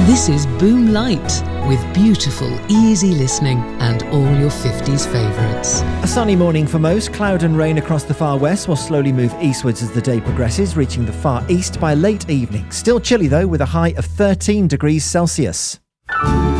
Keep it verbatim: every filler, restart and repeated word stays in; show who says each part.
Speaker 1: This is Boom Light, with beautiful, easy listening and all your fifties favourites.
Speaker 2: A sunny morning for most. Cloud and rain across the far west will slowly move eastwards as the day progresses, reaching the far east by late evening. Still chilly though, with a high of thirteen degrees Celsius.